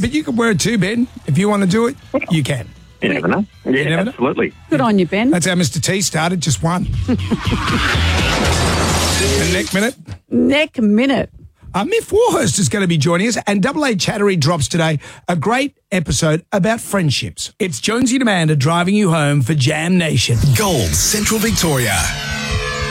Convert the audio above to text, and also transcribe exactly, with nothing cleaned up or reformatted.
but you can wear it too, Ben. If you want to do it, you can. You never know. Yeah, never absolutely. Know. Good on you, Ben. That's how Mister T started, just one. The neck minute. Neck minute. Uh, Miff Warhurst is going to be joining us, and Double A Chattery drops today a great episode about friendships. It's Jonesy and Amanda driving you home for Jam Nation. Gold Central Victoria.